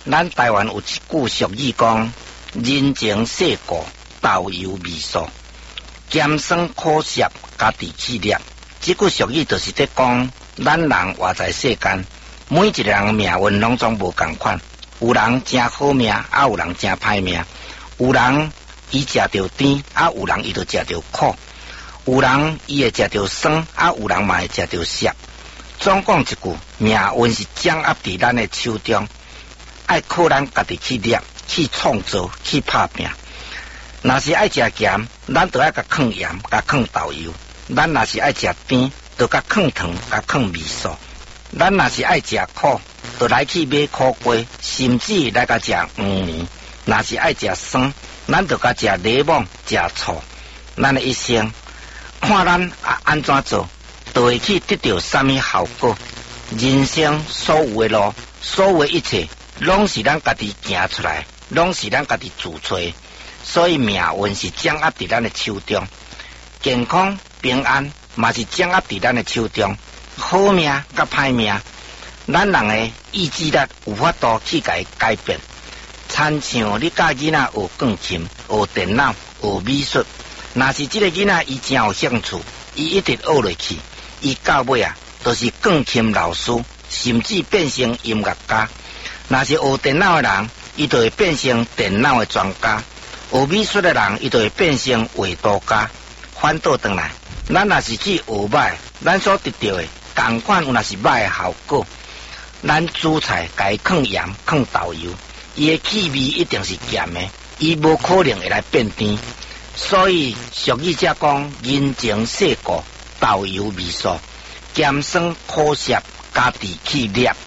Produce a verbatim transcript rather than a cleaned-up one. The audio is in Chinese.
咱台湾有一句俗语讲：人情世故，豆油味素，咸酸苦涩，家己去捏。这句俗语就是在讲，咱人活在世间，每一个人命运拢总无同款。有人真好命，啊有人真歹命。有人伊食着甜，啊有人伊就食着苦。有人伊会食着酸，啊有人嘛会食着涩。总讲一句，命运是掌握伫咱的手中，爱靠咱家己去捏、去创造、去拍拼。若是爱食咸，咱就爱甲放盐、甲放豆油；咱若是爱食甜，就甲放糖、甲放味素；咱若是爱食苦，就来去买苦瓜，甚至来甲食黄面。若是爱食酸，咱就甲食柠檬、食醋。咱的一生，看咱啊安怎做，就会去得到什么效果。人生所有的路，所有的一切，拢是咱家己行出来，拢是咱家己自找。所以命运是掌握伫咱的手中，健康平安嘛是掌握伫咱的手中。好命甲歹命，咱人的意志力有法度去甲伊改变。亲像你教囡仔学钢琴、学电脑、学美术，若是这个囡仔伊真有兴趣，伊一直学落去，伊到尾啊，都是钢琴老师，甚至变成音乐家。若是学电脑的人，伊就会变成电脑的专家；学美术的人，伊就会变成画图家。反倒转来，咱若是去学歹，咱所得到的同款有若是歹的效果。咱煮菜甲伊放盐、放豆油，伊的气味一定是咸的，伊无可能会来变甜。所以俗语则讲：人情世故，豆油味素，咸酸苦涩，家己去捏。